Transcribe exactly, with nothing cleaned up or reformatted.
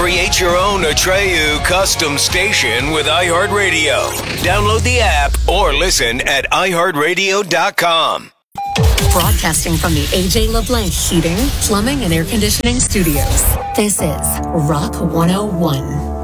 Create your own Atreyu custom station with iHeartRadio. Download the app or listen at i heart radio dot com. Broadcasting from the A J LeBlanc Heating, Plumbing, and Air Conditioning Studios. This is Rock one oh one.